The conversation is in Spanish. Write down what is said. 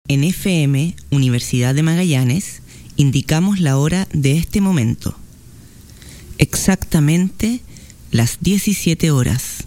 En FM, Universidad de Magallanes, indicamos la hora de este momento. Exactamente las 17 horas.